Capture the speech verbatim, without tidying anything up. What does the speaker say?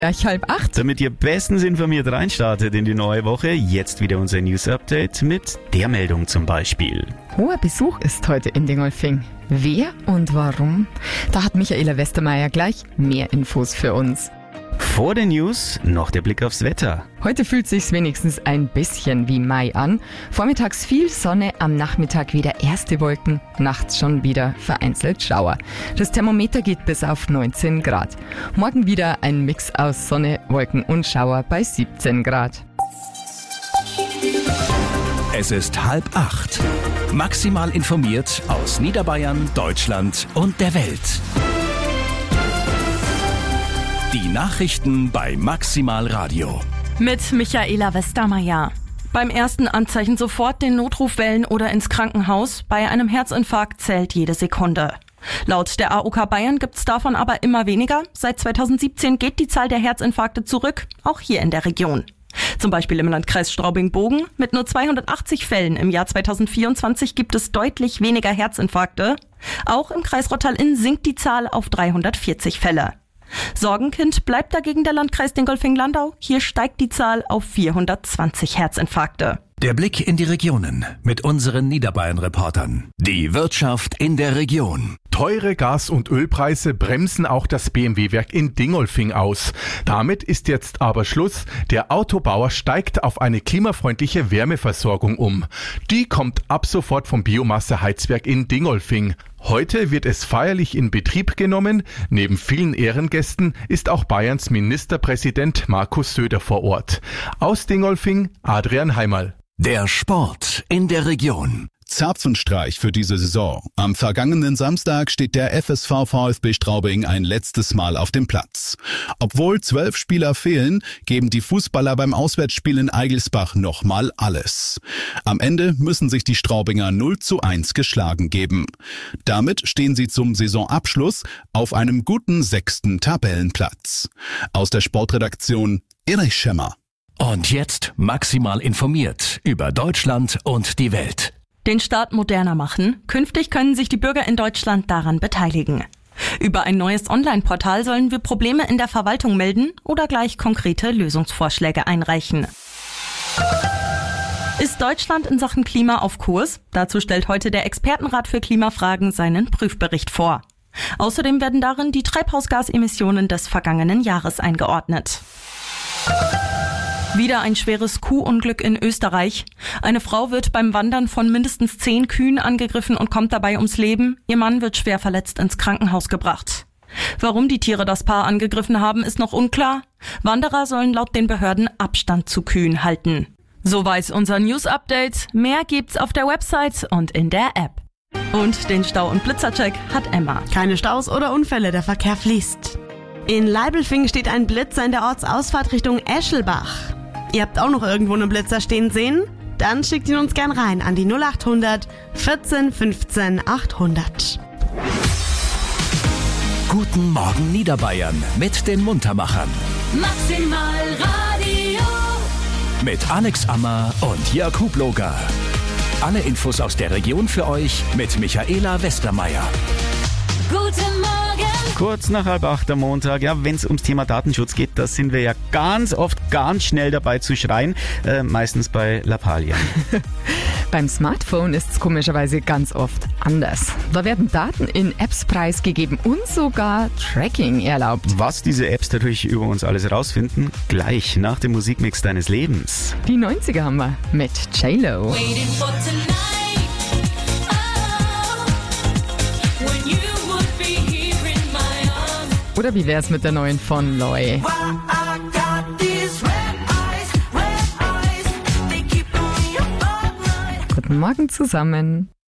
Gleich halb acht. Damit ihr bestens informiert reinstartet in die neue Woche, jetzt wieder unser News-Update mit der Meldung zum Beispiel. Hoher Besuch ist heute in Dingolfing. Wer und warum? Da hat Michaela Westermeier gleich mehr Infos für uns. Vor den News noch der Blick aufs Wetter. Heute fühlt sich's wenigstens ein bisschen wie Mai an. Vormittags viel Sonne, am Nachmittag wieder erste Wolken, nachts schon wieder vereinzelt Schauer. Das Thermometer geht bis auf neunzehn Grad. Morgen wieder ein Mix aus Sonne, Wolken und Schauer bei siebzehn Grad. Es ist halb acht. Maximal informiert aus Niederbayern, Deutschland und der Welt. Die Nachrichten bei Maximal Radio. Mit Michaela Westermeier. Beim ersten Anzeichen sofort den Notruf wählen oder ins Krankenhaus. Bei einem Herzinfarkt zählt jede Sekunde. Laut der A O K Bayern gibt's davon aber immer weniger. Seit zweitausendsiebzehn geht die Zahl der Herzinfarkte zurück, auch hier in der Region. Zum Beispiel im Landkreis Straubing-Bogen. Mit nur zweihundertachtzig Fällen im Jahr zweitausendvierundzwanzig gibt es deutlich weniger Herzinfarkte. Auch im Kreis Rottal-Inn sinkt die Zahl auf dreihundertvierzig Fälle. Sorgenkind bleibt dagegen der Landkreis Dingolfing-Landau. Hier steigt die Zahl auf vierhundertzwanzig Herzinfarkte. Der Blick in die Regionen mit unseren Niederbayern-Reportern. Die Wirtschaft in der Region. Teure Gas- und Ölpreise bremsen auch das B M W-Werk in Dingolfing aus. Damit ist jetzt aber Schluss. Der Autobauer steigt auf eine klimafreundliche Wärmeversorgung um. Die kommt ab sofort vom Biomasseheizwerk in Dingolfing. Heute wird es feierlich in Betrieb genommen. Neben vielen Ehrengästen ist auch Bayerns Ministerpräsident Markus Söder vor Ort. Aus Dingolfing, Adrian Heimerl. Der Sport in der Region. Zapfenstreich für diese Saison. Am vergangenen Samstag steht der F S V VfB Straubing ein letztes Mal auf dem Platz. Obwohl zwölf Spieler fehlen, geben die Fußballer beim Auswärtsspiel in Eigelsbach nochmal alles. Am Ende müssen sich die Straubinger null zu eins geschlagen geben. Damit stehen sie zum Saisonabschluss auf einem guten sechsten Tabellenplatz. Aus der Sportredaktion Erich Schemmer. Und jetzt maximal informiert über Deutschland und die Welt. Den Staat moderner machen. Künftig können sich die Bürger in Deutschland daran beteiligen. Über ein neues Online-Portal sollen wir Probleme in der Verwaltung melden oder gleich konkrete Lösungsvorschläge einreichen. Ist Deutschland in Sachen Klima auf Kurs? Dazu stellt heute der Expertenrat für Klimafragen seinen Prüfbericht vor. Außerdem werden darin die Treibhausgasemissionen des vergangenen Jahres eingeordnet. Wieder ein schweres Kuhunglück in Österreich. Eine Frau wird beim Wandern von mindestens zehn Kühen angegriffen und kommt dabei ums Leben. Ihr Mann wird schwer verletzt ins Krankenhaus gebracht. Warum die Tiere das Paar angegriffen haben, ist noch unklar. Wanderer sollen laut den Behörden Abstand zu Kühen halten. Soweit unser News-Update. Mehr gibt's auf der Website und in der App. Und den Stau- und Blitzercheck hat Emma. Keine Staus oder Unfälle, der Verkehr fließt. In Leibelfing steht ein Blitzer in der Ortsausfahrt Richtung Eschelbach. Ihr habt auch noch irgendwo einen Blitzer stehen sehen? Dann schickt ihn uns gern rein an die null acht hundert vierzehn fünfzehn achthundert. Guten Morgen Niederbayern mit den Muntermachern. Maximal Radio. Mit Alex Ammer und Jörg Hubloger. Alle Infos aus der Region für euch mit Michaela Westermeier. Guten Morgen. Kurz nach halb acht am Montag, ja, wenn es ums Thema Datenschutz geht, da sind wir ja ganz oft ganz schnell dabei zu schreien, äh, meistens bei Lappalien. Beim Smartphone ist es komischerweise ganz oft anders. Da werden Daten in Apps preisgegeben und sogar Tracking erlaubt. Was diese Apps dadurch über uns alles rausfinden, gleich nach dem Musikmix deines Lebens. Die neunziger haben wir mit J-Lo. Waiting for tonight. Oh, when you would be here in my arms. Oder wie wär's mit der neuen von Loy? Guten Morgen zusammen.